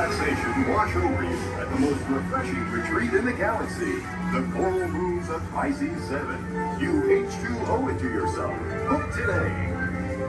relaxation wash over you at the most refreshing retreat in the galaxy. The Coral Moons of Pisces 7. You H2O it to yourself. Book today.